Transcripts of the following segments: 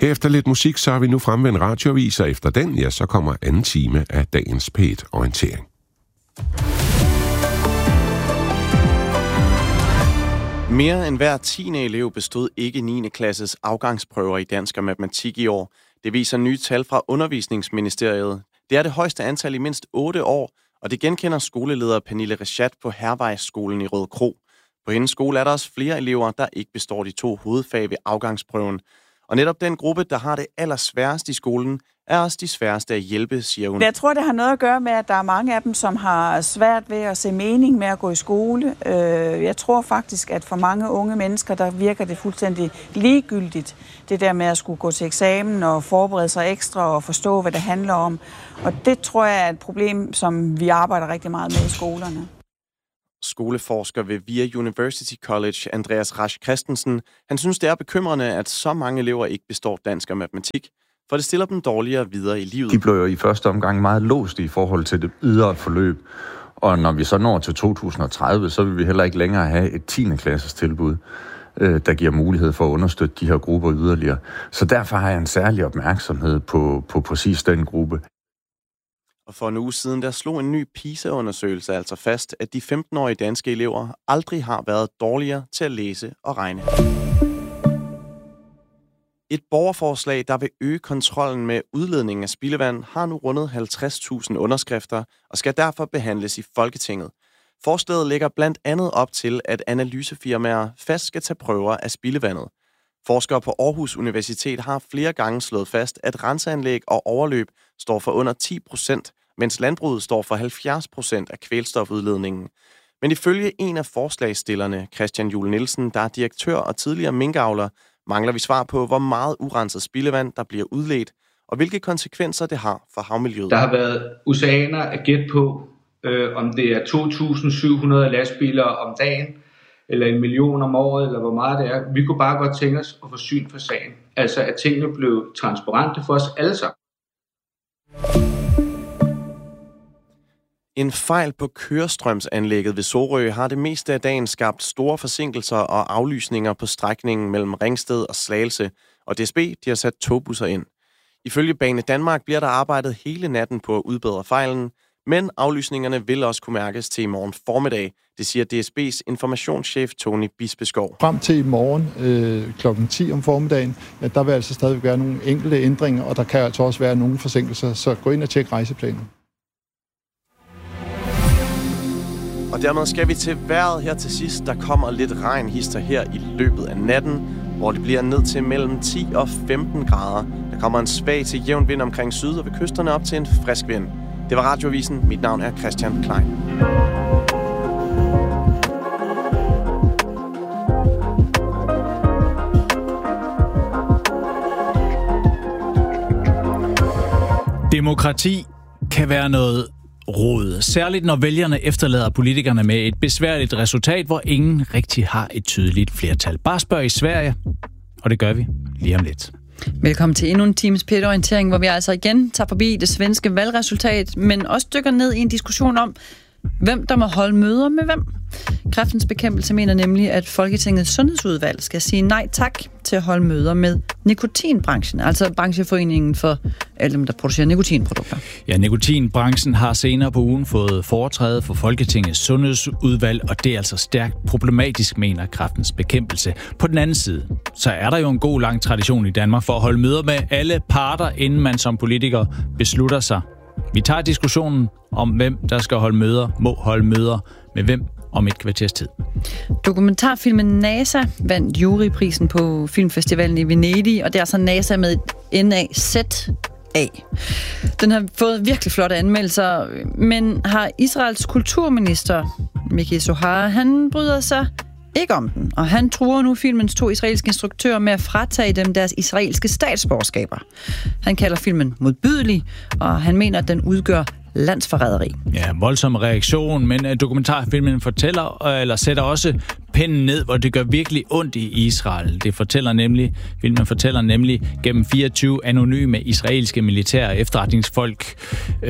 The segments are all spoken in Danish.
Efter lidt musik, så er vi nu fremme ved en radioavis, og efter den, ja, så kommer anden time af dagens P1-orientering. Mere end hver 10. elev bestod ikke 9. klasses afgangsprøver i dansk og matematik i år. Det viser nye tal fra Undervisningsministeriet. Det er det højeste antal i mindst 8 år, og det genkender skoleleder Pernille Rechat på Hervejsskolen i Rødekro. På hendes skole er der også flere elever, der ikke består de 2 hovedfag ved afgangsprøven. Og netop den gruppe, der har det allersværest i skolen, er også de sværeste at hjælpe, siger hun. Jeg tror, det har noget at gøre med, at der er mange af dem, som har svært ved at se mening med at gå i skole. Jeg tror faktisk, at for mange unge mennesker, der virker det fuldstændig ligegyldigt. Det der med at skulle gå til eksamen og forberede sig ekstra og forstå, hvad det handler om. Og det tror jeg er et problem, som vi arbejder rigtig meget med i skolerne. Skoleforsker ved VIA University College, Andreas Rasch Christensen, han synes, det er bekymrende, at så mange elever ikke består dansk og matematik, for det stiller dem dårligere videre i livet. De blev jo i første omgang meget låst i forhold til det ydre forløb, og når vi så når til 2030, så vil vi heller ikke længere have et 10. klasses tilbud, der giver mulighed for at understøtte de her grupper yderligere. Så derfor har jeg en særlig opmærksomhed på præcis den gruppe. Og for en uge siden, der slog en ny PISA-undersøgelse altså fast, at de 15-årige danske elever aldrig har været dårligere til at læse og regne. Et borgerforslag, der vil øge kontrollen med udledningen af spildevand, har nu rundet 50.000 underskrifter og skal derfor behandles i Folketinget. Forslaget lægger blandt andet op til, at analysefirmaer fast skal tage prøver af spildevandet. Forskere på Aarhus Universitet har flere gange slået fast, at renseanlæg og overløb står for under 10%, mens landbruget står for 70% af kvælstofudledningen. Men ifølge en af forslagsstillerne, Christian Juhl Nielsen, der er direktør og tidligere minkavler, mangler vi svar på, hvor meget urenset spildevand, der bliver udledt, og hvilke konsekvenser det har for havmiljøet. Der har været oceaner at gætte på, om det er 2.700 lastbiler om dagen, eller 1 million om året, eller hvor meget det er. Vi kunne bare godt tænke os at få syn for sagen. Altså at tingene blev transparente for os alle sammen. En fejl på kørestrømsanlægget ved Sorø har det meste af dagen skabt store forsinkelser og aflysninger på strækningen mellem Ringsted og Slagelse, og DSB de har sat togbusser ind. Ifølge Bane Danmark bliver der arbejdet hele natten på at udbedre fejlen, men aflysningerne vil også kunne mærkes til i morgen formiddag. Det siger DSB's informationschef Tony Bispeskov. Frem til i morgen klokken 10 om formiddagen, ja, der vil altså stadig være nogle enkelte ændringer, og der kan altså også være nogle forsinkelser, så gå ind og tjek rejseplanen. Og dermed skal vi til vejret her til sidst. Der kommer lidt regnhister her i løbet af natten, hvor det bliver ned til mellem 10 og 15 grader. Der kommer en svag til jævn vind omkring syd og ved kysterne op til en frisk vind. Det var Radioavisen. Mit navn er Christian Klein. Demokrati kan være noget rod, særligt når vælgerne efterlader politikerne med et besværligt resultat, hvor ingen rigtig har et tydeligt flertal. Bare spørg i Sverige, og det gør vi lige om lidt. Velkommen til endnu en times P1-orientering, hvor vi altså igen tager forbi det svenske valgresultat, men også dykker ned i en diskussion om, hvem der må holde møder med hvem. Kræftens Bekæmpelse mener nemlig, at Folketingets sundhedsudvalg skal sige nej tak til at holde møder med nikotinbranchen, altså brancheforeningen for alle dem, der producerer nikotinprodukter. Ja, nikotinbranchen har senere på ugen fået foretræde for Folketingets sundhedsudvalg, og det er altså stærkt problematisk, mener Kræftens Bekæmpelse. På den anden side, så er der jo en god lang tradition i Danmark for at holde møder med alle parter, inden man som politiker beslutter sig. Vi tager diskussionen om, hvem der skal holde møder, må holde møder med hvem om et kvarters tid. Dokumentarfilmen NASA vandt juryprisen på filmfestivalen i Venedig, og det er altså NASA med et NAZA. Den har fået virkelig flotte anmeldelser, men har Israels kulturminister, Miki Zohar, han bryder sig ikke om den, og han truer nu filmens 2 israelske instruktører med at fratage dem deres israelske statsborgerskaber. Han kalder filmen modbydelig, og han mener, at den udgør landsforræderi. Ja, voldsom reaktion, men dokumentarfilmen sætter også pennen ned, hvor det gør virkelig ondt i Israel. Filmen fortæller nemlig gennem 24 anonyme israelske militære efterretningsfolk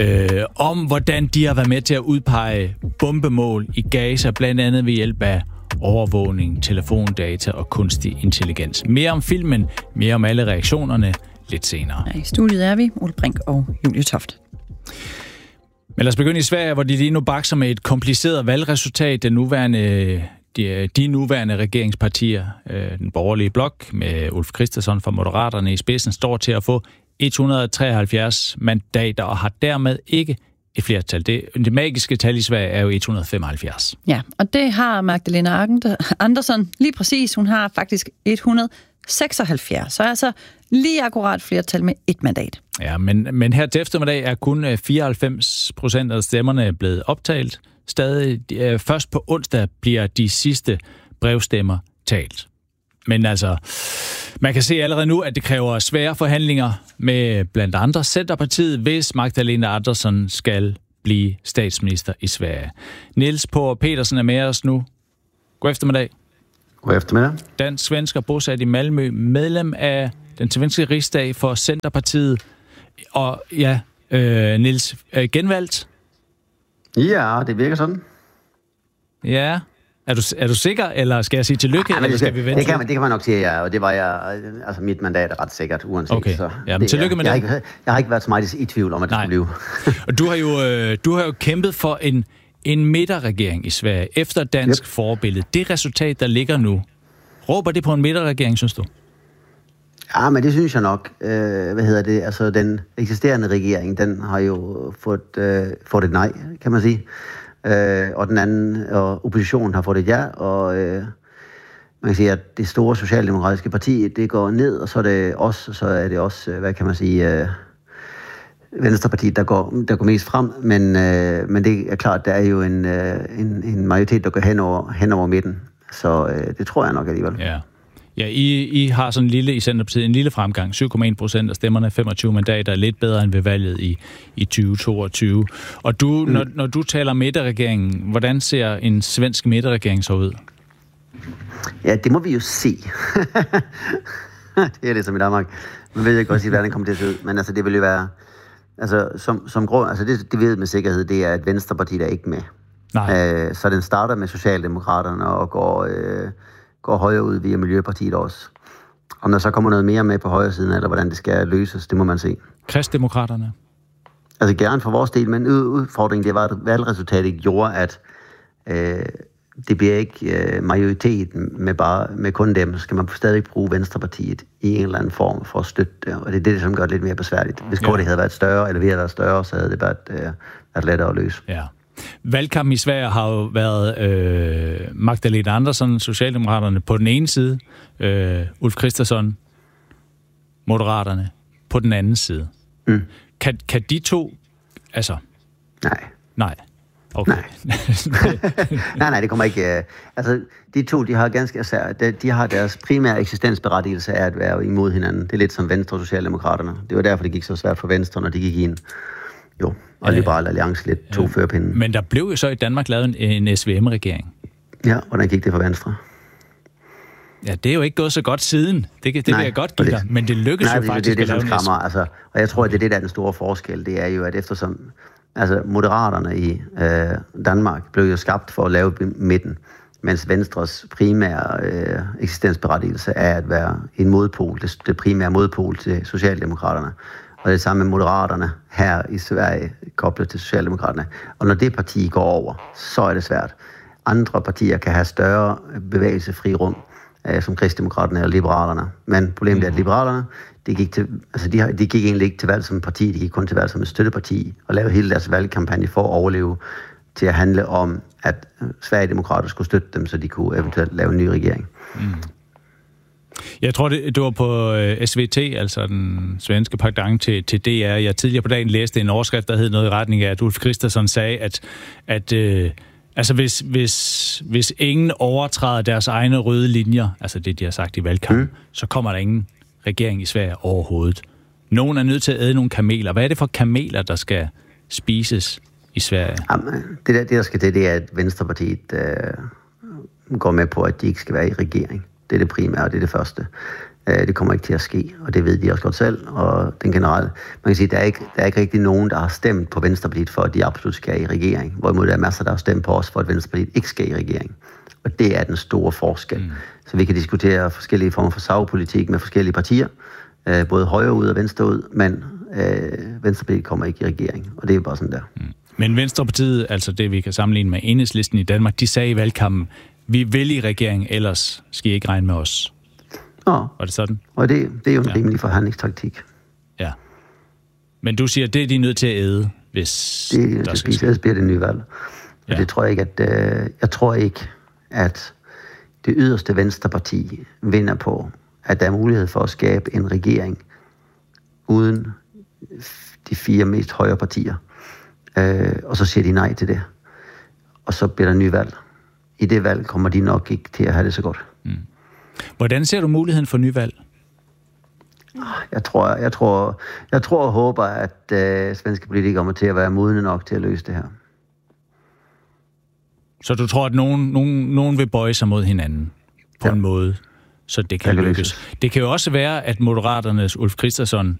om, hvordan de har været med til at udpege bombemål i Gaza, blandt andet ved hjælp af overvågning, telefondata og kunstig intelligens. Mere om filmen, mere om alle reaktionerne lidt senere. Ja, i studiet er vi, Ole Brink og Julie Toft. Men lad os begynde i Sverige, hvor de lige nu bakser med et kompliceret valgresultat. De nuværende regeringspartier, den borgerlige blok med Ulf Kristersson fra Moderaterne i spidsen, står til at få 173 mandater og har dermed ikke et flertal. Det magiske tal i Sverige er jo 175. Ja, og det har Magdalena Andersson lige præcis. Hun har faktisk 176, så altså lige akkurat flertal med et mandat. Ja, men her til eftermiddag er kun 94% af stemmerne blevet optalt. Stadig først på onsdag bliver de sidste brevstemmer talt. Men altså, man kan se allerede nu, at det kræver svære forhandlinger med blandt andre Centerpartiet, hvis Magdalena Andersson skal blive statsminister i Sverige. Niels Paarup Petersen er med os nu. God eftermiddag. God eftermiddag. Dansk svensker bosat i Malmø, medlem af den svenske rigsdag for Centerpartiet. Og ja, Niels, genvalgt? Ja, det virker sådan. Ja. Er du sikker, eller skal jeg sige tillykke, eller skal vi vente? Det kan man nok sige, ja, og det var jeg, altså mit mandat er ret sikkert, uanset. Okay, så ja, men tillykke med det. Jeg har ikke været så meget i tvivl om, at det skulle blive. Og du har jo kæmpet for en midterregering i Sverige, efter dansk forbillede. Det resultat, der ligger nu, råber det på en midterregering, synes du? Ja, men det synes jeg nok. Altså den eksisterende regering, den har jo fået et nej, kan man sige. Og den anden, og oppositionen har fået et ja, og man kan sige, at det store socialdemokratiske parti, det går ned, og så er det os, og så er det også, hvad kan man sige, Venstrepartiet, der går mest frem, men det er klart, der er jo en majoritet, der går hen over midten, så det tror jeg nok alligevel. Ja. Ja, I har sådan i Centerpartiet en lille fremgang, 7,1% af stemmerne, 25 mandater, lidt bedre end ved valget i 2022. Og når du taler midterregeringen, hvordan ser en svensk midterregering så ud? Ja, det må vi jo se. Det er det som i Danmark. Man ved ikke godt sige, hvordan det kommer til at se ud, men altså det vil jo være, altså som grund, altså det ved med sikkerhed, det er et Venstreparti, der er ikke med. Nej. Så den starter med Socialdemokraterne og går højere ud via Miljøpartiet også. Om der så kommer noget mere med på højre siden, eller hvordan det skal løses, det må man se. Kristdemokraterne? Altså gerne for vores del, men udfordringen, det var, at valgresultatet gjorde, at det bliver ikke majoritet med kun dem, så skal man stadig bruge Venstrepartiet i en eller anden form for at støtte det, og det er det, som gør det lidt mere besværligt. Hvis KD havde været større, eller vi havde været større, så havde det været lettere at løse. Ja. Valgkampen i Sverige har jo været Magdalena Andersson, Socialdemokraterne på den ene side, Ulf Kristersson, Moderaterne på den anden side. Mm. Kan de to, altså... Nej. Okay. Nej, det kommer ikke... altså, de to, de har deres primære eksistensberettigelse af at være imod hinanden. Det er lidt som Venstre og Socialdemokraterne. Det var derfor, det gik så svært for Venstre, når de gik ind. Jo, og Liberal Alliance lidt tog førerpinden. Men der blev jo så i Danmark lavet en SVM-regering. Ja, hvordan gik det for Venstre? Ja, det er jo ikke gået så godt siden. Det vil jeg godt give dig, men det lykkedes jo faktisk at lave en SVM. Altså, og jeg tror, at det er det, der er den store forskel. Det er jo, at eftersom Moderaterne i Danmark blev jo skabt for at lave midten, mens Venstres primære eksistensberettigelse er at være en modpol, det primære modpol til Socialdemokraterne. Og det samme med Moderaterne her i Sverige koblet til Socialdemokraterne. Og når det parti går over, så er det svært. Andre partier kan have større bevægelsesfri rum, som Kristdemokraterne eller Liberalerne. Men problemet er, at Liberalerne, de gik egentlig ikke til valg som parti, de gik kun til valg som et støtteparti, og lavede hele deres valgkampagne for at overleve, til at handle om, at Sverigedemokrater skulle støtte dem, så de kunne eventuelt lave en ny regering. Mm. Jeg tror, det var på SVT, altså den svenske pendant til DR. Jeg tidligere på dagen læste en overskrift, der hed noget i retning af, at Ulf Kristersson sagde, at altså hvis ingen overtræder deres egne røde linjer, altså det, de har sagt i valgkampen, så kommer der ingen regering i Sverige overhovedet. Nogen er nødt til at æde nogle kameler. Hvad er det for kameler, der skal spises i Sverige? Jamen, det der skal til, det er, at Venstrepartiet går med på, at de ikke skal være i regering. Det er det primære, og det er det første. Det kommer ikke til at ske, og det ved de også godt selv. Og den generelle, man kan sige, der er ikke rigtig nogen, der har stemt på Venstrepartiet for, at de absolut skal i regering. Hvorimod der er masser, der har stemt på os for, at Venstrepartiet ikke skal i regering. Og det er den store forskel. Så vi kan diskutere forskellige former for sagpolitik med forskellige partier, både højre ud og venstre ud, men Venstrepartiet kommer ikke i regering, og det er bare sådan der. Men Venstrepartiet, altså det vi kan sammenligne med Enhedslisten i Danmark, de sagde i valgkampen, vi vil i regering, ellers skal I ikke regne med os. Var det sådan? Og det er jo en rimelig forhandlingstaktik. Ja. Men du siger, at det er de nødt til at æde, hvis der skal ske. Det bliver det nye valg. Ja. Det tror jeg ikke, jeg tror ikke, at det yderste Venstreparti vinder på, at der er mulighed for at skabe en regering uden de 4 mest højre partier. Og så siger de nej til det. Og så bliver der nye valg. I det valg kommer de nok ikke til at have det så godt. Hvordan ser du muligheden for nyvalg? Jeg tror og håber, at svenske politikere kommer til at være modne nok til at løse det her. Så du tror, at nogen vil bøje sig mod hinanden på en måde, så det kan lykkes? Det kan jo også være, at Moderaternes Ulf Kristersson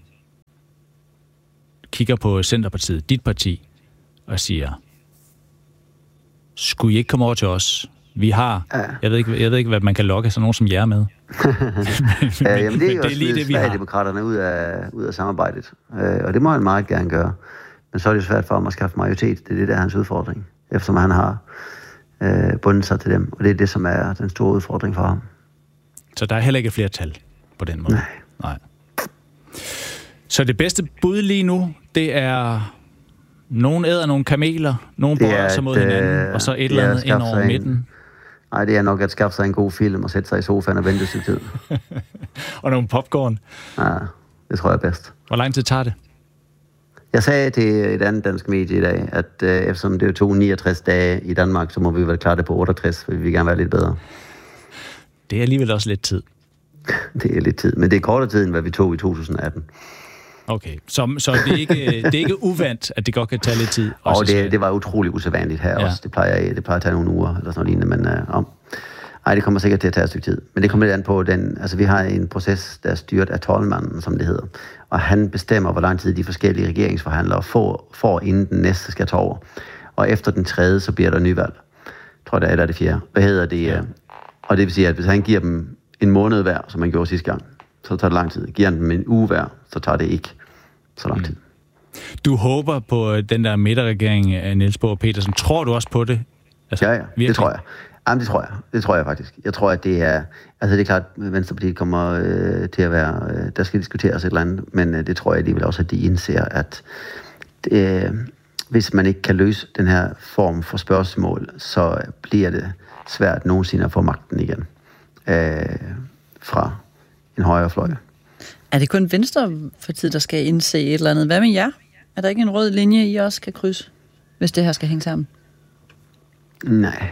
kigger på Centerpartiet, dit parti, og siger, skulle I ikke komme over til os? Vi har, jeg ved ikke, hvad man kan lokke sådan nogen som jer med. Jamen det er jo også lidt Sverigedemokraterne ud af samarbejdet. Og det må han meget gerne gøre. Men så er det jo svært for ham at skaffe majoritet. Det er det, der er hans udfordring. Eftersom han har bundet sig til dem. Og det er det, som er den store udfordring for ham. Så der er heller ikke et flertal på den måde? Nej. Så det bedste bud lige nu, det er... Nogen æder nogle kameler, nogen bøjer sig mod hinanden, og så et eller andet ind over midten. Nej, det er nok at skaffe sig en god film og sætte sig i sofaen og vente til tid. Og nogle popcorn. Ja, det tror jeg er bedst. Hvor lang tid tager det? Jeg sagde til et andet dansk medie i dag, at eftersom det tog 69 dage i Danmark, så må vi vel klare det på 68, for vi vil gerne være lidt bedre. Det er alligevel også lidt tid. Det er lidt tid, men det er kortere tid, end hvad vi tog i 2018. Okay, så det er ikke uvandt, at det godt kan tage lidt tid? Og det var utrolig usædvanligt her også. Det plejer at tage nogle uger, eller sådan noget lignende, men det kommer sikkert til at tage et stykke tid. Men det kommer lidt an på vi har en proces, der er styret af tolvmanden, som det hedder. Og han bestemmer, hvor lang tid de forskellige regeringsforhandlere får inden den næste skal tage over. Og efter den tredje, så bliver der nyvalg. Jeg tror, det er eller det fjerde. Hvad hedder det? Ja. Og det vil sige, at hvis han giver dem en måned hver, som han gjorde sidste gang, så tager det lang tid. Giver han dem en uge hver, så tager det ikke så lang tid. Du håber på den der midterregering af Niels Bohr Petersen. Tror du også på det? Altså, ja, det tror jeg. Jamen, det tror jeg faktisk. Jeg tror, at det er... Altså, det er klart, at Venstrepartiet kommer til at være... der skal diskuteres et eller andet, men det tror jeg alligevel også, at de indser, at hvis man ikke kan løse den her form for spørgsmål, så bliver det svært nogensinde at få magten igen fra en højre fløj. Er det kun Venstrepartiet, der skal indse et eller andet? Hvad med jer? Er der ikke en rød linje, I også kan krydse, hvis det her skal hænge sammen? Nej.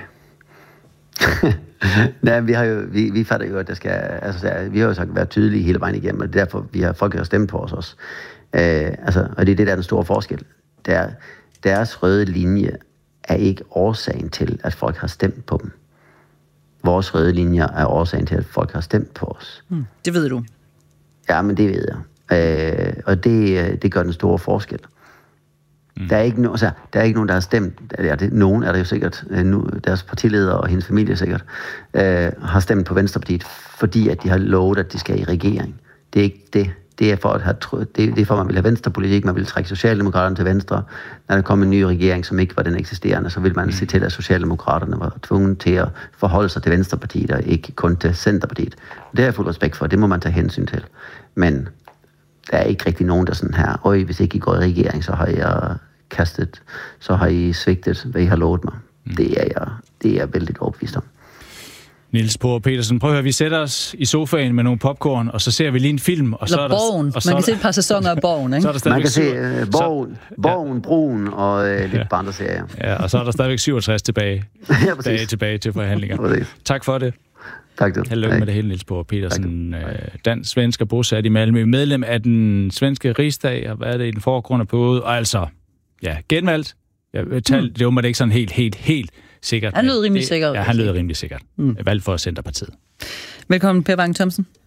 Nej, vi fatter jo, at der skal... Altså, vi har jo sagt været tydelige hele vejen igennem, og det er derfor, vi har folk, der har stemt på os også. Og det er det, der er den store forskel. Deres røde linje er ikke årsagen til, at folk har stemt på dem. Vores røde linjer er årsagen til, at folk har stemt på os. Det ved du. Ja, men det ved jeg. Og det gør den store forskel. Der er ikke nogen, der har stemt. Nogen er det jo sikkert. Deres partileder og hendes familie sikkert har stemt på Venstrepartiet, fordi at de har lovet, at de skal i regering. Det er ikke det. Det er for at man vil have venstrepolitik, man vil trække Socialdemokraterne til venstre. Når der kom en ny regering, som ikke var den eksisterende, så vil man se til, at Socialdemokraterne var tvunget til at forholde sig til Venstrepartiet, og ikke kun til Centerpartiet. Det har jeg fuld respekt for, det må man tage hensyn til. Men der er ikke rigtig nogen, der sådan her, hvis ikke I går i regering, så har jeg kastet, så har I svigtet, hvad I har lovet mig. Det er jeg vældig overbevist om. Niels Bohr Petersen, prøv at høre, vi sætter os i sofaen med nogle popcorn, og så ser vi lige en film. Og så er der Borgen. Man kan se et par sæsoner af Borgen, ikke? Man kan se Borgen, Broen og lidt på andre serier. Ja, og så er der stadigvæk 67 tilbage til forhandlinger. Tak for det. Tak det. Held med det hele, Niels Bohr Petersen, dansk svensker bosat i Malmø, medlem af den svenske rigsdag, har været det i den foregående periode, og altså, genvalgt. Det var det ikke sådan helt sikkert. Han lød rimelig sikkert. Ja, han lød rimelig sikkert. Valgt for Centerpartiet. Velkommen, Per Bang Thomsen.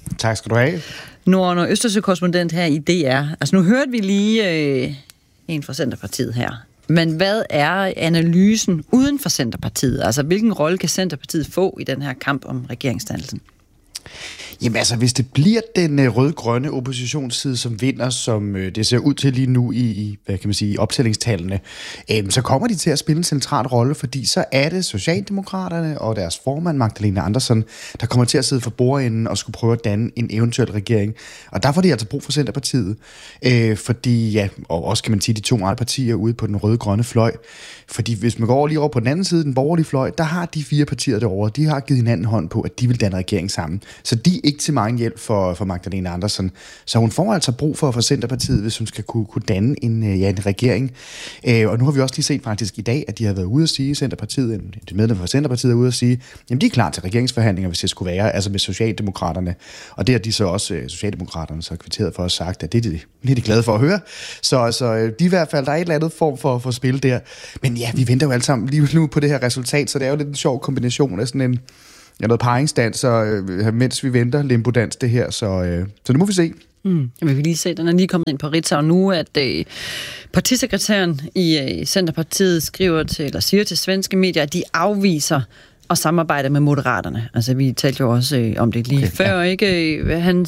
Tak skal du have. Nord- og Østersø-korrespondent her i DR. Altså nu hørte vi lige en fra Centerpartiet her. Men hvad er analysen uden for Centerpartiet? Altså hvilken rolle kan Centerpartiet få i den her kamp om regeringsdannelsen? Jamen altså, hvis det bliver den rød-grønne oppositionsside, som vinder, som det ser ud til lige nu i hvad kan man sige, optællingstallene, så kommer de til at spille en central rolle, fordi så er det Socialdemokraterne og deres formand, Magdalena Andersson, der kommer til at sidde for bordenden og skulle prøve at danne en eventuel regering. Og der får de altså brug for Centerpartiet, fordi, ja, og også kan man sige, de to andre partier ude på den rød-grønne fløj, fordi hvis man går lige over på den anden side, den borgerlige fløj, der har de 4 partier derovre, de har givet hinanden hånd på, at de vil danne regering sammen. Så de er ikke til meget hjælp for Magdalena Andersson. Så hun får altså brug for Centerpartiet, hvis hun skal kunne danne en regering. Og nu har vi også lige set faktisk i dag, at de har været ude at sige, Centerpartiet, de medlemmer fra Centerpartiet er ude at sige, jamen de er klar til regeringsforhandlinger, hvis det skulle være, altså med Socialdemokraterne. Og det har de så også, Socialdemokraterne, så kvitteret for at sagt, at det er de glade for at høre. Så de i hvert fald, der er et eller andet form for spil der. Men ja, vi venter jo alle sammen lige nu på det her resultat, så det er jo lidt en sjov kombination af sådan noget paringsdans, og mens vi venter, limbodans det her, så nu må vi se. Jeg vil lige se, den er lige kommet ind på Ritzau nu, at partisekretæren i Centerpartiet siger til svenske medier, at de afviser at samarbejde med Moderaterne. Altså, vi talte jo også om det lige før, ikke? Han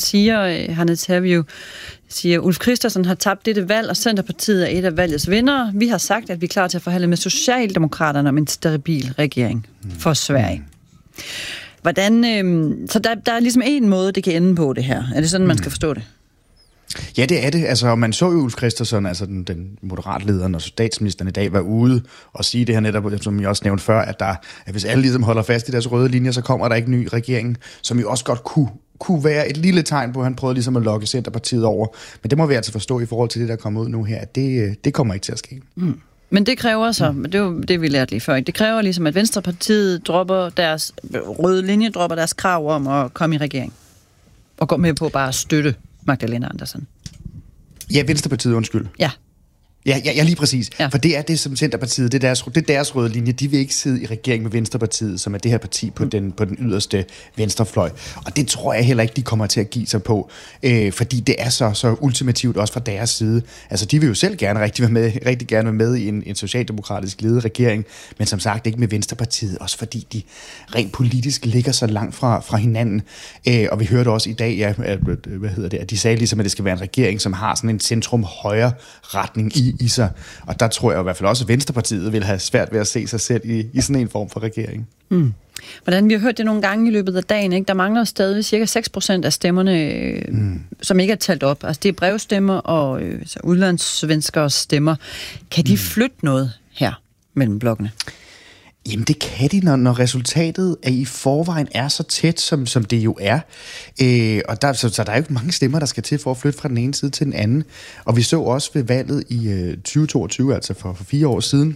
siger, Ulf Kristersson har tabt dette valg, og Centerpartiet er et af valgets vindere. Vi har sagt, at vi er klar til at forhandle med Socialdemokraterne om en stabil regering for Sverige. Hvordan, så der er ligesom en måde, det kan ende på det her. Er det sådan, man skal forstå det? Ja, det er det. Altså, man så jo Ulf Kristersson, altså den moderatlederen og statsministeren i dag, var ude og sige det her netop, som jeg også nævnte før, at hvis alle ligesom holder fast i deres røde linjer, så kommer der ikke ny regering, som jo også godt kunne være et lille tegn på, at han prøvede ligesom at lokke Centerpartiet over. Men det må vi altså forstå i forhold til det, der kommer ud nu her, at det kommer ikke til at ske. Men det kræver så, det er jo det, vi lærte lige før, det kræver ligesom, at Venstrepartiet dropper deres røde linje, dropper deres krav om at komme i regering. Og gå med på bare at støtte Magdalena Andersson. Ja, Venstrepartiet, undskyld. Ja. Ja, lige præcis. Ja. For det er det, som Centerpartiet, det er deres røde linje. De vil ikke sidde i regering med Venstrepartiet, som er det her parti på den yderste venstrefløj. Og det tror jeg heller ikke, de kommer til at give sig på, fordi det er så ultimativt også fra deres side. Altså, de vil jo selv gerne rigtig gerne være med i en socialdemokratisk ledet regering, men som sagt ikke med Venstrepartiet, også fordi de rent politisk ligger så langt fra hinanden. Og vi hørte også i dag, at de sagde ligesom, at det skal være en regering, som har sådan en centrum-højre retning i sig. Og der tror jeg i hvert fald også, at Venstrepartiet vil have svært ved at se sig selv i sådan en form for regering. Hvordan vi har hørt det nogle gange i løbet af dagen, ikke? Der mangler stadig cirka 6% af stemmerne, som ikke er talt op. Altså det er brevstemmer og udlandssvenskers stemmer. Kan de flytte noget her mellem blokkene? Jamen det kan de, når resultatet af i forvejen er så tæt, som det jo er. Og så der er jo ikke mange stemmer, der skal til for at flytte fra den ene side til den anden. Og vi så også ved valget i 2022, altså for 4 år siden,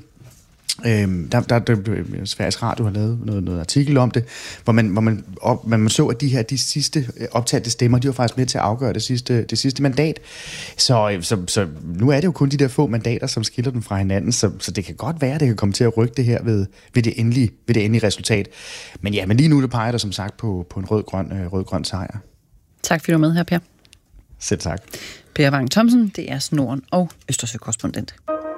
Sveriges Radio har lavet noget artikel om det, hvor man så, at de sidste optalte stemmer, de var faktisk med til at afgøre det sidste mandat. Så nu er det jo kun de der få mandater, som skiller dem fra hinanden, så det kan godt være, at det kan komme til at rykke det her ved det endelige resultat. Men lige nu det peger der som sagt på en rød-grøn sejr. Tak fordi du var med her, Per. Selv tak. Per Vang Thomsen, det er Nord- og Østersø-korrespondent.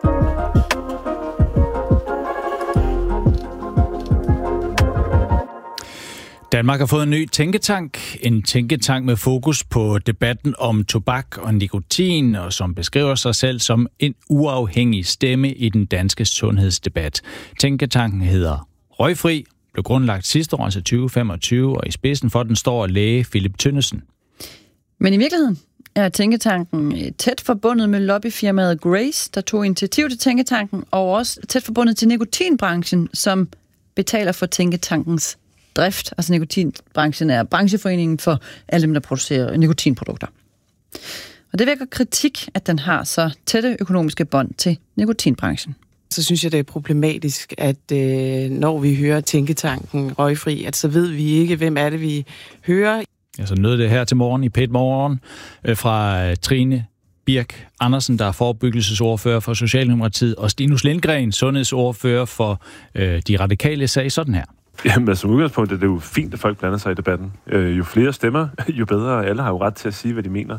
Danmark har fået en ny tænketank. En tænketank med fokus på debatten om tobak og nikotin, og som beskriver sig selv som en uafhængig stemme i den danske sundhedsdebat. Tænketanken hedder Røgfri, blev grundlagt sidste år, altså 2025, og i spidsen for den står læge Philip Tønnesen. Men i virkeligheden er tænketanken tæt forbundet med lobbyfirmaet Grace, der tog initiativ til tænketanken, og også tæt forbundet til nikotinbranchen, som betaler for tænketankens drift. Altså nikotinbranchen er brancheforeningen for alle dem, der producerer nikotinprodukter. Og det vækker kritik, at den har så tætte økonomiske bånd til nikotinbranchen. Så synes jeg, det er problematisk, at når vi hører tænketanken Røgfri, at så ved vi ikke, hvem er det, vi hører. Altså nød det her til morgen i P1 Morgen fra Trine Birk Andersen, der er forebyggelsesordfører for Socialdemokratiet, og Stinus Lindgren, sundhedsordfører for De Radikale, sagde sådan her. Jamen, som udgangspunkt er det jo fint, at folk blander sig i debatten. Jo flere stemmer, jo bedre. Alle har jo ret til at sige, hvad de mener.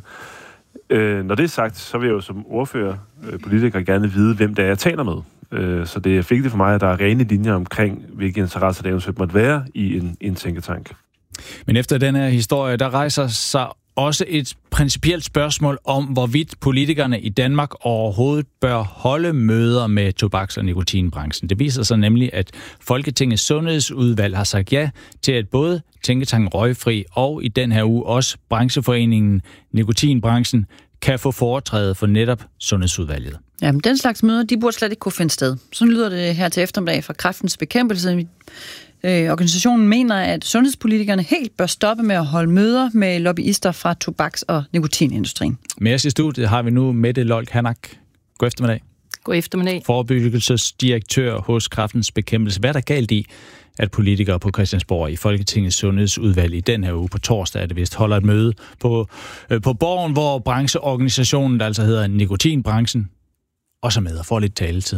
Når det er sagt, så vil jeg jo som ordfører, politiker, gerne vide, hvem det er, jeg taler med. Så det er vigtigt for mig, at der er rene linjer omkring, hvilke interesser der eventuelt måtte være i en tænketank. Men efter den her historie, der rejser sig også et principielt spørgsmål om, hvorvidt politikerne i Danmark overhovedet bør holde møder med tobaks- og nikotinbranchen. Det viser sig nemlig, at Folketingets Sundhedsudvalg har sagt ja til, at både Tænketanken Røgfri og i den her uge også brancheforeningen Nikotinbranchen kan få foretræde for netop Sundhedsudvalget. Jamen, den slags møder, de burde slet ikke kunne finde sted. Sådan lyder det her til eftermiddag fra Kræftens Bekæmpelse. Organisationen mener, at sundhedspolitikerne helt bør stoppe med at holde møder med lobbyister fra tobaks- og nikotinindustrien. Med os i studiet har vi nu Mette Lolk Hanak. God eftermiddag. God eftermiddag. Forebyggelsesdirektør hos Kræftens Bekæmpelse. Hvad er der galt i, at politikere på Christiansborg i Folketingets Sundhedsudvalg i den her uge på torsdag, er det vist, holder et møde på Borgen, hvor brancheorganisationen, der altså hedder Nikotinbranchen, også er med og får lidt taletid?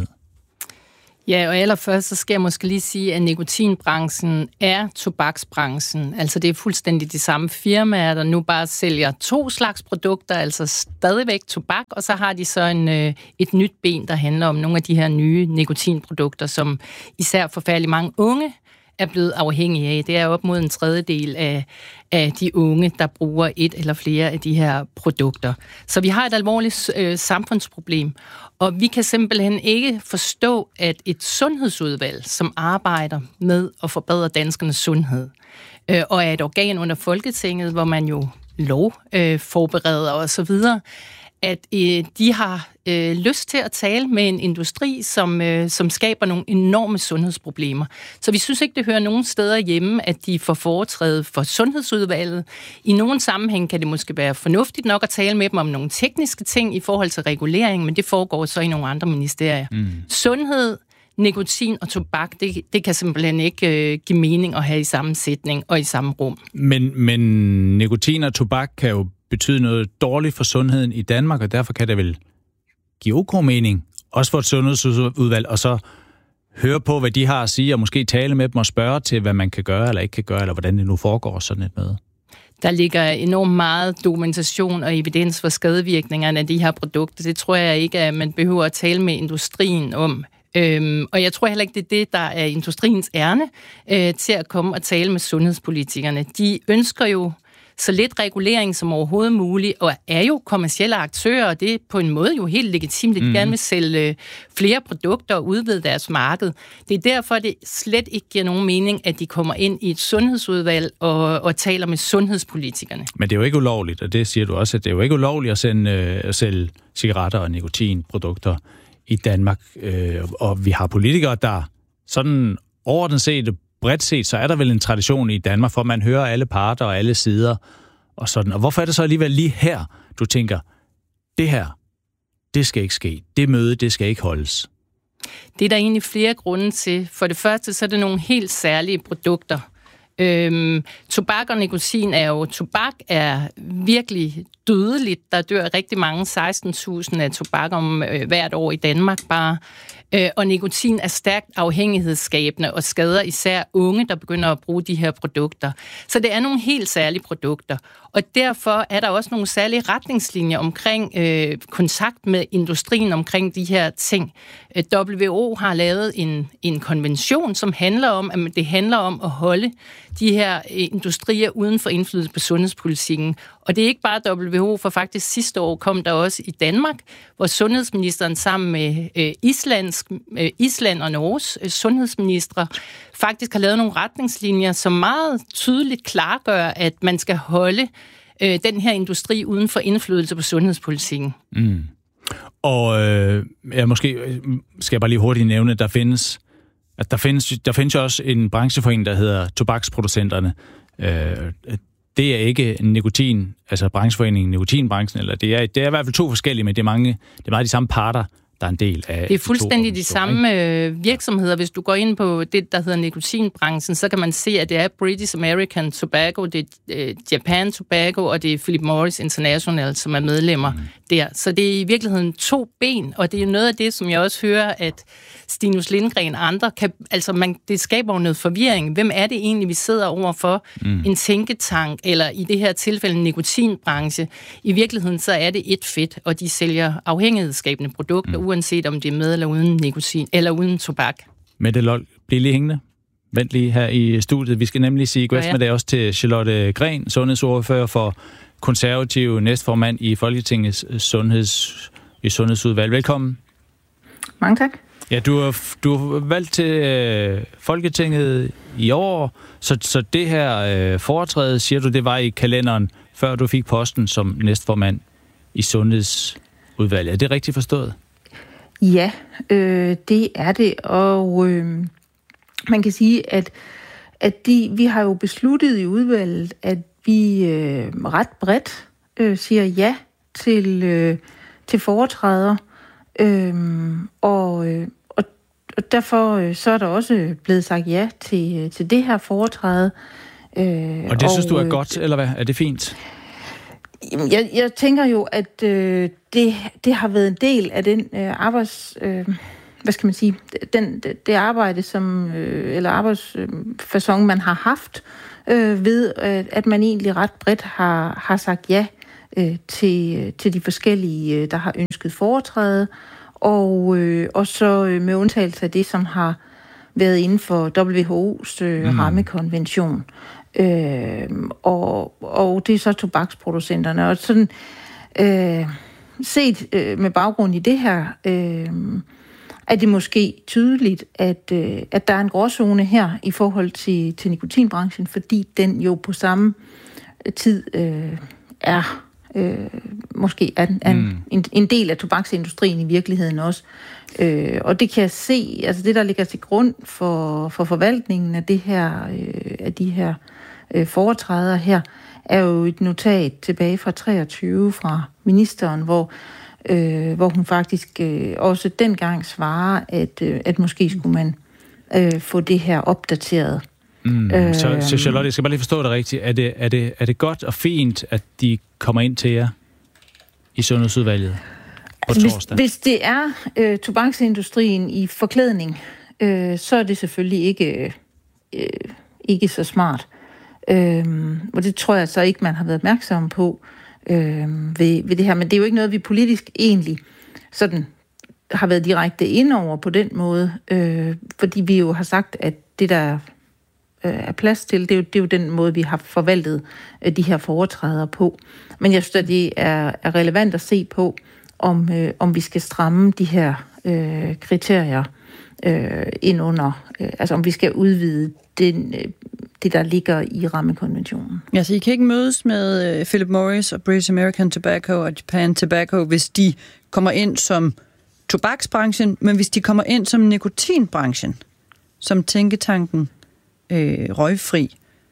Ja, og allerførst så skal jeg måske lige sige, at nikotinbranchen er tobaksbranchen. Altså det er fuldstændig de samme firmaer, der nu bare sælger 2 slags produkter, altså stadigvæk tobak, og så har de så et nyt ben, der handler om nogle af de her nye nikotinprodukter, som især forfærdeligt mange unge er blevet afhængige af. Det er op mod 1/3 af de unge, der bruger et eller flere af de her produkter. Så vi har et alvorligt samfundsproblem, og vi kan simpelthen ikke forstå, at et sundhedsudvalg, som arbejder med at forbedre danskernes sundhed, og er et organ under Folketinget, hvor man jo lovforbereder og så videre, at de har lyst til at tale med en industri, som skaber nogle enorme sundhedsproblemer. Så vi synes ikke, det hører nogen steder hjemme, at de får foretræde for Sundhedsudvalget. I nogle sammenhæng kan det måske være fornuftigt nok at tale med dem om nogle tekniske ting i forhold til regulering, men det foregår så i nogle andre ministerier. Sundhed, nikotin og tobak, det kan simpelthen ikke give mening at have i samme sætning og i samme rum. Men nikotin og tobak kan jo betyde noget dårligt for sundheden i Danmark, og derfor kan det vel give god mening, også for et sundhedsudvalg, og så høre på, hvad de har at sige, og måske tale med dem og spørge til, hvad man kan gøre eller ikke kan gøre, eller hvordan det nu foregår sådan et møde. Der ligger enormt meget dokumentation og evidens for skadevirkningerne af de her produkter. Det tror jeg ikke, at man behøver at tale med industrien om. Og jeg tror heller ikke, det er det, der er industriens ærne til at komme og tale med sundhedspolitikerne. De ønsker jo så lidt regulering som overhovedet muligt, og er jo kommercielle aktører, og det er på en måde jo helt legitimt. De gerne vil sælge flere produkter og udvide deres marked. Det er derfor, det slet ikke giver nogen mening, at de kommer ind i et sundhedsudvalg og taler med sundhedspolitikerne. Men det er jo ikke ulovligt, og det siger du også, at det er jo ikke ulovligt at sælge cigaretter og nikotinprodukter i Danmark. Og vi har politikere, der sådan overordnet set, bredt set, så er der vel en tradition i Danmark, for man hører alle parter og alle sider og sådan. Og hvorfor er det så alligevel lige her, du tænker, det her, det skal ikke ske. Det møde, det skal ikke holdes? Det er der egentlig flere grunde til. For det første, så er det nogle helt særlige produkter. Tobak og nikotin tobak er virkelig dødeligt. Der dør rigtig mange, 16.000 af tobak om hvert år i Danmark bare. Og nikotin er stærkt afhængighedsskabende og skader især unge, der begynder at bruge de her produkter. Så det er nogle helt særlige produkter. Og derfor er der også nogle særlige retningslinjer omkring kontakt med industrien omkring de her ting. WHO har lavet en konvention, som handler om, at det handler om at holde de her industrier uden for indflydelse på sundhedspolitikken. Og det er ikke bare WHO, for faktisk sidste år kom der også i Danmark, hvor sundhedsministeren sammen med Island og Norges sundhedsministre faktisk har lavet nogle retningslinjer, som meget tydeligt klargør, at man skal holde den her industri uden for indflydelse på sundhedspolitikken. Og måske skal jeg bare lige hurtigt nævne, at der findes jo også en brancheforening, der hedder Tobaksproducenterne. Det er ikke nikotin, altså brancheforeningen Nikotinbranchen, eller det er i hvert fald 2 forskellige, men det er meget de samme parter, der er en del af... Det er fuldstændig de samme virksomheder. Hvis du går ind på det, der hedder nikotinbranchen, så kan man se, at det er British American Tobacco, det er Japan Tobacco, og det er Philip Morris International, som er medlemmer der. Så det er i virkeligheden 2 ben, og det er noget af det, som jeg også hører, at Stinus Lindgren og andre kan... Altså, det skaber jo noget forvirring. Hvem er det egentlig, vi sidder overfor? En tænketank, eller i det her tilfælde en nikotinbranche. I virkeligheden så er det et fedt, og de sælger afhængighedsskabende produkter, uanset om det er med eller uden nikotin, eller uden tobak. Mette Lold, bliv lige hængende. Vent lige her i studiet. Vi skal nemlig sige god eftermiddag også til Charlotte Gren, sundhedsordfører for konservative næstformand i Folketingets sundhedsudvalg. Velkommen. Mange tak. Ja, du er valgt til Folketinget i år, så det her foretræde, siger du, det var i kalenderen, før du fik posten som næstformand i sundhedsudvalget. Er det rigtigt forstået? Ja, det er det, og man kan sige, at vi har jo besluttet i udvalget, at vi ret bredt siger ja til foretræder, og derfor så er der også blevet sagt ja til det her foretræde. Og det synes du er godt, eller hvad? Er det fint? Jeg tænker jo, at det har været en del af den hvad skal man sige, det arbejde, som, eller arbejdsfacon, man har haft, ved at man egentlig ret bredt har sagt ja til de forskellige, der har ønsket foretræde, og så med undtagelse af det, som har været inden for WHO's rammekonvention. Og det er så tobaksproducenterne. Og sådan set med baggrund i det her, er det måske tydeligt, at der er en gråzone her i forhold til nikotinbranchen, fordi den jo på samme tid er måske en del af tobaksindustrien i virkeligheden også. Og det kan jeg se, altså det, der ligger til grund for forvaltningen af det her, af de her foretræder her, er jo et notat tilbage fra 23 fra ministeren, hvor hun faktisk også dengang svarer, at måske skulle man få det her opdateret. Så Charlotte, jeg skal bare lige forstå det rigtigt. Er det godt og fint, at de kommer ind til jer i sundhedsudvalget på torsdag? Hvis det er tobaksindustrien i forklædning, så er det selvfølgelig ikke så smart. Og det tror jeg så ikke, man har været opmærksom på ved det her. Men det er jo ikke noget, vi politisk egentlig sådan har været direkte ind over på den måde. Fordi vi jo har sagt, at det, der er plads til, det er jo den måde, vi har forvaltet de her foretræder på. Men jeg synes, at det er relevant at se på, om vi skal stramme de her kriterier ind under, altså om vi skal udvide det, der ligger i rammekonventionen. Ja, så I kan ikke mødes med Philip Morris og British American Tobacco og Japan Tobacco, hvis de kommer ind som tobaksbranchen, men hvis de kommer ind som nikotinbranchen, som tænketanken røgfri,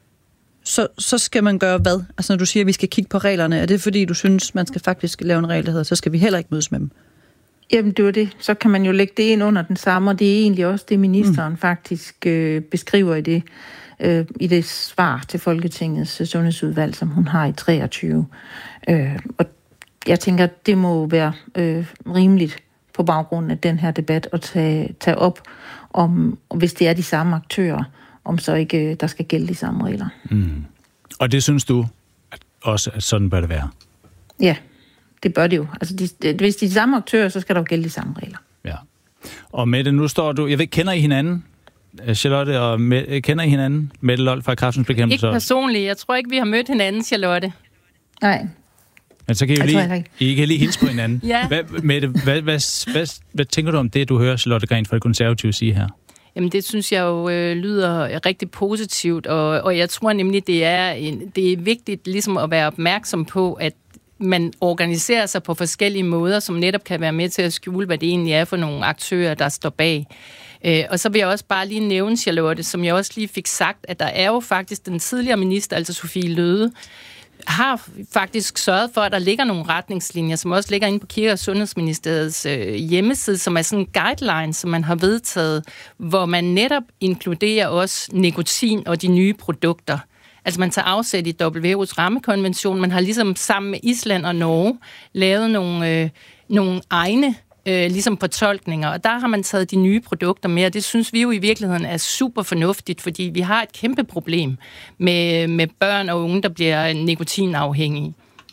så skal man gøre hvad? Altså når du siger, at vi skal kigge på reglerne, er det fordi, du synes, man skal faktisk lave en regel, der hedder, så skal vi heller ikke mødes med dem? Jamen det var det. Så kan man jo lægge det ind under den samme, og det er egentlig også det, ministeren faktisk beskriver i det svar til Folketingets sundhedsudvalg, som hun har i 23. Og jeg tænker, det må være rimeligt på baggrund af den her debat at tage op, om hvis det er de samme aktører, om så ikke der skal gælde de samme regler. Og det synes du også, at sådan bør det være? Ja, det bør det jo. Altså, hvis de er de samme aktører, så skal der jo gælde de samme regler. Ja. Og Mette, nu står du... Jeg ved, kender I hinanden? Charlotte og Mette, kender I hinanden? Mette Lold fra Kræftens Bekæmpelse? Ikke personligt. Jeg tror ikke, vi har mødt hinanden, Charlotte. Nej. Men så kan I kan lige hilse på hinanden. Ja. Mette, hvad tænker du om det, du hører Charlotte Gren fra Det Konservative sige her? Jamen det synes jeg jo lyder rigtig positivt, og jeg tror nemlig, det er vigtigt ligesom at være opmærksom på, at man organiserer sig på forskellige måder, som netop kan være med til at skjule, hvad det egentlig er for nogle aktører, der står bag. Og så vil jeg også bare lige nævne, Charlotte, som jeg også lige fik sagt, at der er jo faktisk den tidligere minister, altså Sofie Løhde, har faktisk sørget for, at der ligger nogle retningslinjer, som også ligger inde på Kirke- og Sundhedsministeriets hjemmeside, som er sådan en guideline, som man har vedtaget, hvor man netop inkluderer også nikotin og de nye produkter. Altså man tager afsæt i WHO's rammekonvention. Man har ligesom sammen med Island og Norge lavet nogle egne ligesom fortolkninger, og der har man taget de nye produkter med, og det synes vi jo i virkeligheden er super fornuftigt, fordi vi har et kæmpe problem med børn og unge, der bliver nikotinafhængige.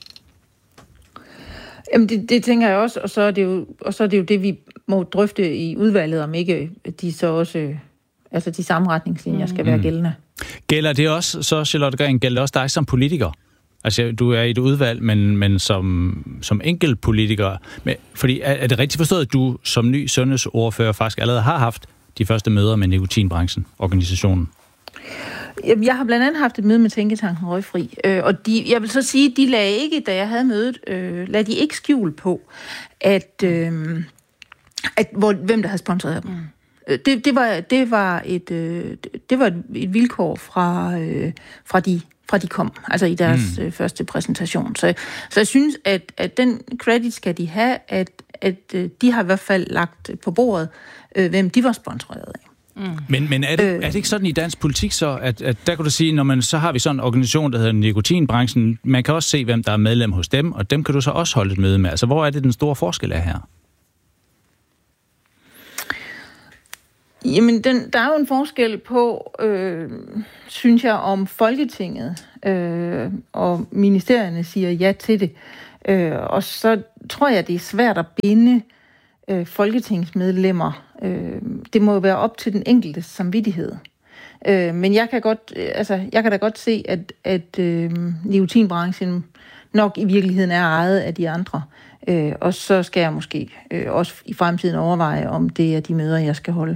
Jamen det tænker jeg også, og så er det jo det, vi må drøfte i udvalget, om ikke de så også, altså de samme retningslinjer skal være gældende. Gælder det også, så Charlotte Gren, gælder det også dig som politiker? Altså, du er i et udvalg, men som enkelt politiker. Fordi er det rigtigt forstået, at du som ny sundhedsordfører faktisk allerede har haft de første møder med nikotinbranchen, organisationen? Jeg har blandt andet haft et møde med Tænketanken Røgfri, og jeg vil så sige, at de lagde ikke, da jeg havde mødet, lagde de ikke skjul på, hvem der havde sponsoreret dem. Det var et vilkår fra de kom, altså i deres første præsentation. Så jeg synes, at den credit skal de have, at de har i hvert fald lagt på bordet, hvem de var sponsoreret af. Men er det ikke sådan i dansk politik så, at der kan du sige, så har vi sådan en organisation, der hedder nikotinbranchen, man kan også se, hvem der er medlem hos dem, og dem kan du så også holde et møde med. Altså, hvor er det den store forskel er her? Jamen, der er jo en forskel på, synes jeg, om Folketinget og ministerierne siger ja til det. Og så tror jeg, det er svært at binde folketingsmedlemmer. Det må jo være op til den enkelte samvittighed. Men jeg kan da godt se, at nikotinbranchen nok i virkeligheden er ejet af de andre. Og så skal jeg måske også i fremtiden overveje, om det er de møder, jeg skal holde.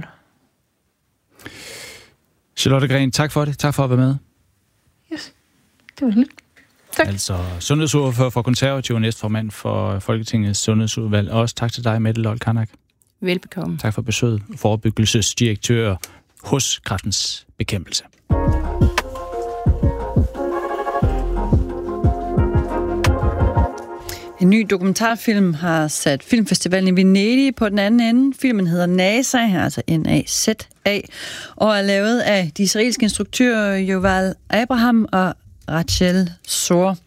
Charlotte Gren, tak for det. Tak for at være med. Yes, det var lidt. Tak. Altså sundhedsordfører for Konservativ og næstformand for Folketingets sundhedsudvalg. Og også tak til dig, Mette Lold Kanak. Velbekomme. Tak for besøget. Forebyggelsesdirektør hos Kræftens Bekæmpelse. En ny dokumentarfilm har sat filmfestivalen i Venedig på den anden ende. Filmen hedder NASA, altså N-A-Z-A, og er lavet af de israelske instruktører Yuval Abraham og Rachel Zor.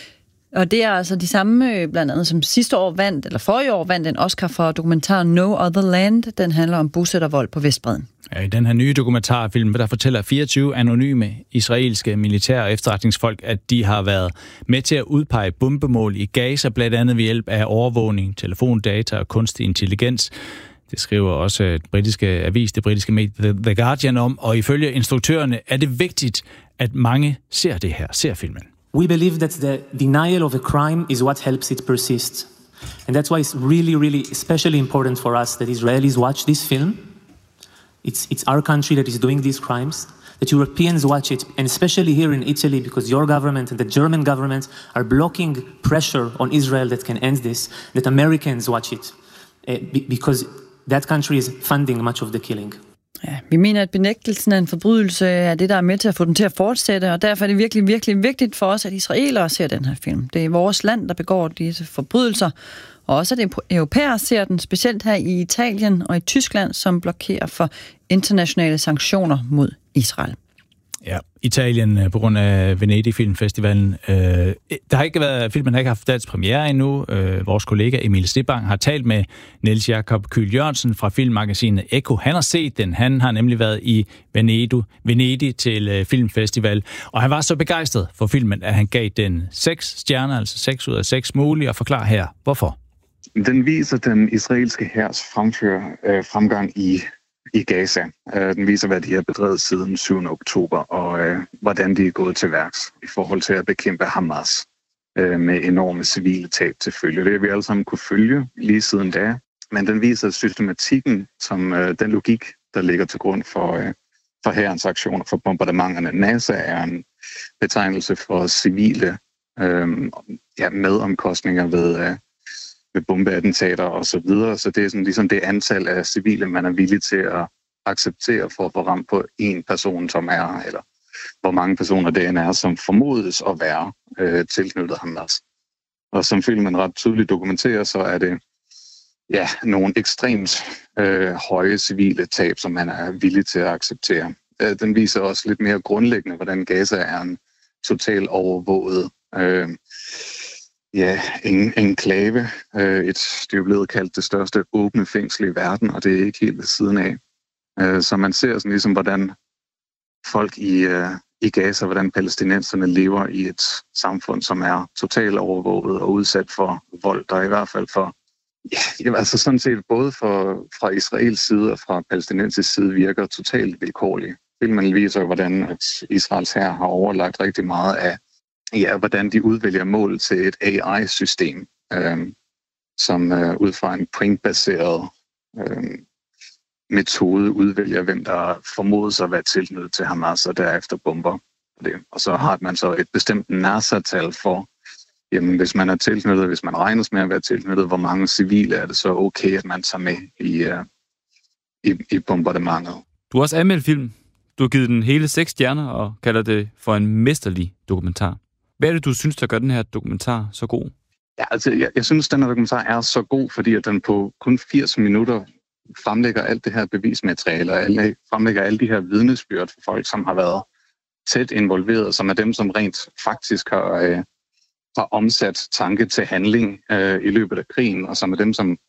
Og det er altså de samme, blandt andet som forrige år vandt en Oscar for dokumentaren No Other Land. Den handler om bosættervold på Vestbredden. Ja, i den her nye dokumentarfilm, der fortæller 24 anonyme israelske militære og efterretningsfolk, at de har været med til at udpege bombemål i Gaza, blandt andet ved hjælp af overvågning, telefondata og kunstig intelligens. Det skriver også det britiske medie The Guardian om, og ifølge instruktørerne er det vigtigt, at mange ser filmen. We believe that the denial of a crime is what helps it persist. And that's why it's really, really especially important for us that Israelis watch this film. It's our country that is doing these crimes, that Europeans watch it, and especially here in Italy, because your government and the German government are blocking pressure on Israel that can end this, that Americans watch it, because that country is funding much of the killing. Ja, vi mener, at benægtelsen af en forbrydelse er det, der er med til at få den til at fortsætte, og derfor er det virkelig, virkelig vigtigt for os, at israelere ser den her film. Det er vores land, der begår disse forbrydelser, og også at europæere ser den, specielt her i Italien og i Tyskland, som blokerer for internationale sanktioner mod Israel. Ja, Italien på grund af Venedig Filmfestivalen. Filmen har ikke haft dansk premiere endnu. Vores kollega Emil Stebang har talt med Niels Jakob Kyhl Jørgensen fra filmmagasinet Ekko. Han har set den. Han har nemlig været i Venedig til filmfestival, og han var så begejstret for filmen, at han gav den 6 stjerner, altså 6 ud af 6 mulige, og forklarer her, hvorfor. Den viser den israelske hærs fremgang i Gaza. Den viser, hvad de har bedrevet siden 7. oktober, og hvordan de er gået til værks i forhold til at bekæmpe Hamas med enorme civile tab til følge. Det har vi alle sammen kunne følge lige siden da, men den viser systematikken, som den logik, der ligger til grund for hærens aktioner, for bombardementerne. NASA er en betegnelse for civile medomkostninger ved bombeattentater og så videre. Så det er sådan ligesom det antal af civile, man er villig til at acceptere for at få ramt på en person, som er, eller hvor mange personer det er, som formodes at være tilknyttet Hamas. Og som filmen ret tydeligt dokumenterer, så er det nogle ekstremt høje civile tab, som man er villig til at acceptere. Den viser også lidt mere grundlæggende, hvordan Gaza er en totalt overvåget enklave. Det er jo blevet kaldt det største åbne fængsel i verden, og det er ikke helt ved siden af. Så man ser sådan ligesom, hvordan folk i Gaza, hvordan palæstinenserne lever i et samfund, som er totalt overvåget og udsat for vold, der i hvert fald altså sådan set både fra Israels side og fra palæstinensisk side virker totalt vilkårligt. Filmen viser, hvordan at Israels hær har overlagt rigtig meget af, hvordan de udvælger mål til et AI-system, som ud fra en pointbaseret metode udvælger, hvem der formodes at være tilknyttet til Hamas, og derefter bomber det. Og så har man så et bestemt NASA-tal for, jamen, hvis man er tilknyttet, hvis man regnes med at være tilknyttet, hvor mange civile er det så okay, at man tager med i bombardementet. Du har også anmeldt film. Du har givet den hele 6 stjerner og kalder det for en mesterlig dokumentar. Hvad er det, du synes, der gør den her dokumentar så god? Ja, altså, jeg synes, den her dokumentar er så god, fordi at den på kun 80 minutter fremlægger alt det her bevismateriale, og fremlægger alle de her vidnesbyrd for folk, som har været tæt involveret, som er dem, som rent faktisk har omsat tanke til handling i løbet af krigen, og som er dem, som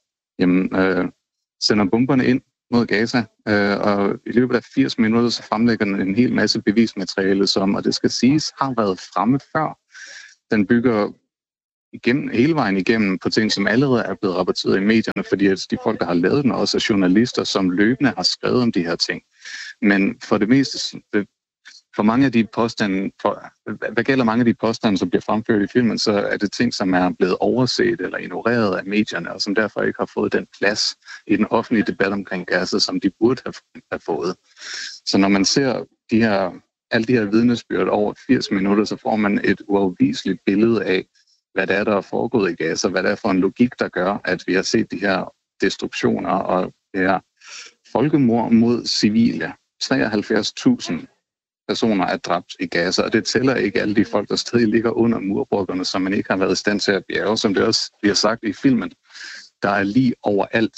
sender bomberne ind mod Gaza. Og i løbet af 80 minutter, så fremlægger den en hel masse bevismateriale, som, og det skal siges, har været fremme før. Den bygger hele vejen igennem på ting, som allerede er blevet rapporteret i medierne, fordi at de folk, der har lavet den, også er journalister, som løbende har skrevet om de her ting. Men for det meste, for mange af de påstande, hvad gælder mange af de påstande, som bliver fremført i filmen, så er det ting, som er blevet overset eller ignoreret af medierne, og som derfor ikke har fået den plads i den offentlige debat omkring Gaza, som de burde have fået. Så når man ser alle de her vidnesbyrd over 80 minutter, så får man et uafviseligt billede af, hvad det er, der er foregået i Gaza, hvad det er for en logik, der gør, at vi har set de her destruktioner og det her folkemord mod civile. 73.000 personer er dræbt i Gaza, og det tæller ikke alle de folk, der stadig ligger under murbrokkerne, som man ikke har været i stand til at bjerge, som det også bliver sagt i filmen. Der er lige overalt.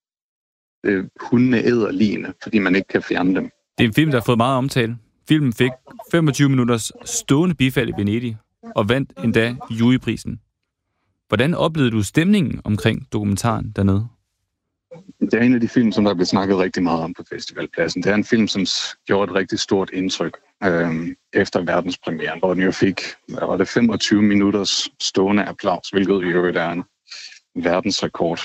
Hundene æder ligene, fordi man ikke kan fjerne dem. Det er en film, der har fået meget omtale. Filmen fik 25 minutters stående bifald i Venedig og vandt endda juryprisen. Hvordan oplevede du stemningen omkring dokumentaren dernede? Det er en af de film, som der blev snakket rigtig meget om på festivalpladsen. Det er en film, som gjorde et rigtig stort indtryk efter verdenspremieren, hvor den jo fik 25 minutters stående applaus, hvilket jo er en verdensrekord.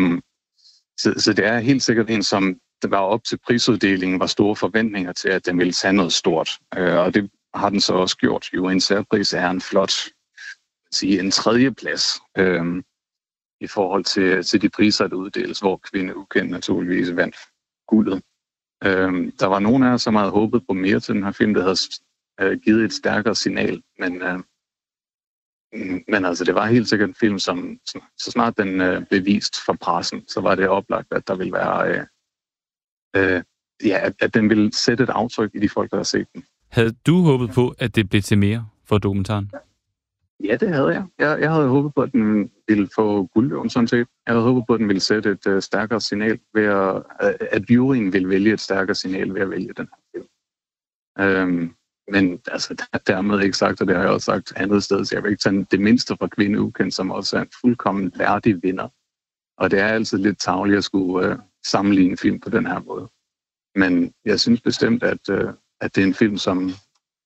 Så det er helt sikkert en, som der var op til prisuddelingen, var store forventninger til, at den ville tage noget stort. Og det har den så også gjort. Jo, en særpris er en flot, en 3. plads i forhold til de priser, der uddeles, hvor Kvinde Ukendt naturligvis vandt guldet. Der var nogen af os, som havde håbet på mere til den her film, der havde givet et stærkere signal, men altså, det var helt sikkert en film, som så snart den blev vist for pressen, så var det oplagt, at der ville være at den ville sætte et aftryk i de folk, der har set den. Havde du håbet på, at det blev til mere for dokumentaren? Ja, det havde jeg. Jeg havde håbet på, at den ville få guldløven, sådan set. Jeg havde håbet på, at den ville sætte et stærkere signal ved at juryen ville vælge et stærkere signal ved at vælge den her film. Men altså, dermed ikke sagt, og det har jeg også sagt andet sted, så jeg vil ikke tage det mindste fra Kvinde Ukendt, som også er en fuldkommen værdig vinder. Og det er altid lidt tarveligt at skulle sammenligne film på den her måde. Men jeg synes bestemt, at det er en film, som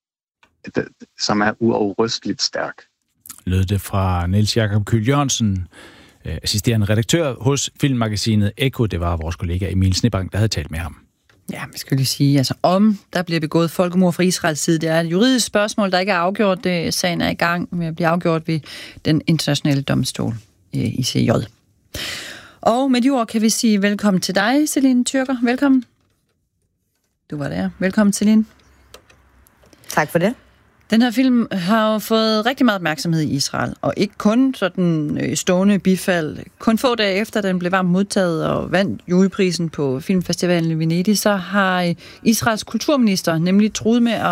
er uafrysteligt stærk. Lød det fra Niels Jakob Kyhl Jørgensen, assisterende redaktør hos filmmagasinet Ekko. Det var vores kollega Emil Snebank, der havde talt med ham. Ja, man skal lige sige, altså om der bliver begået folkemord fra Israels side, det er et juridisk spørgsmål, der ikke er afgjort. Sagen er i gang med at blive afgjort ved den internationale domstol, ICJ. Og med de ord kan vi sige velkommen til dig, Celine Tyrker. Velkommen. Du var der. Velkommen, Celine. Tak for det. Den her film har jo fået rigtig meget opmærksomhed i Israel, og ikke kun sådan stående bifald. Kun få dage efter, den blev varmt modtaget og vandt juryprisen på filmfestivalen i Venedig, så har Israels kulturminister nemlig truet med at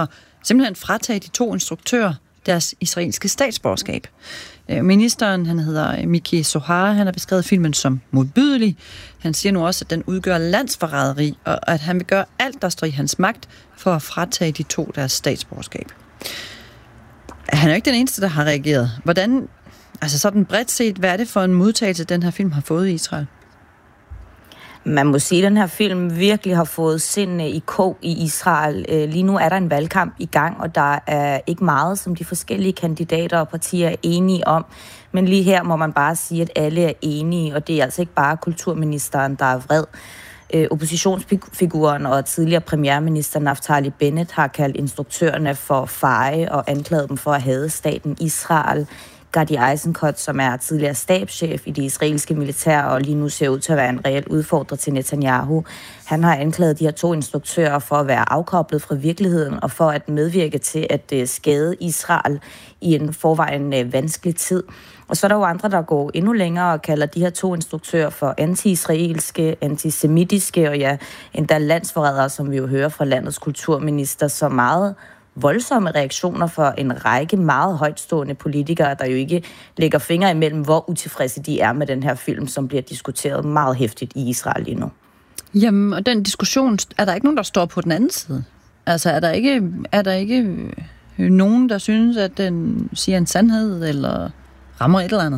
simpelthen fratage de 2 instruktører deres israelske statsborgerskab. Ministeren, han hedder Miki Zohar, han har beskrevet filmen som modbydelig. Han siger nu også, at den udgør landsforræderi, og at han vil gøre alt, der står i hans magt, for at fratage de 2 deres statsborgerskab. Han er jo ikke den eneste, der har reageret. Hvordan, altså sådan bredt set, hvad er det for en modtagelse, den her film har fået i Israel? Man må sige, at den her film virkelig har fået sindene i kog i Israel. Lige nu er der en valgkamp i gang, og der er ikke meget, som de forskellige kandidater og partier er enige om. Men lige her må man bare sige, at alle er enige, og det er altså ikke bare kulturministeren, der er vred. Oppositionsfiguren og tidligere premierminister Naftali Bennett har kaldt instruktørerne for feje og anklaget dem for at hade staten Israel. Gadi Eisenkot, som er tidligere stabschef i det israelske militær og lige nu ser ud til at være en reel udfordrer til Netanyahu. Han har anklaget de her 2 instruktører for at være afkoblet fra virkeligheden og for at medvirke til at skade Israel i en forvejen vanskelig tid. Og så er der jo andre, der går endnu længere og kalder de her 2 instruktører for anti-israelske, antisemitiske og ja, endda landsforrædere, som vi jo hører fra landets kulturminister, så meget voldsomme reaktioner for en række meget højtstående politikere, der jo ikke lægger fingre imellem, hvor utilfredse de er med den her film, som bliver diskuteret meget heftigt i Israel lige nu. Jamen, og den diskussion, er der ikke nogen, der står på den anden side? Altså, er der ikke nogen, der synes, at den siger en sandhed, eller rammer et eller andet?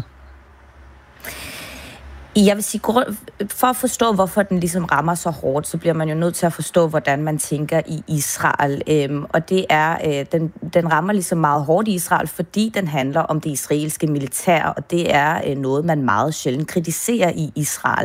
Jeg vil sige, for at forstå, hvorfor den ligesom rammer så hårdt, så bliver man jo nødt til at forstå, hvordan man tænker i Israel. Og det er, den rammer ligesom meget hårdt i Israel, fordi den handler om det israelske militær, og det er noget, man meget sjældent kritiserer i Israel.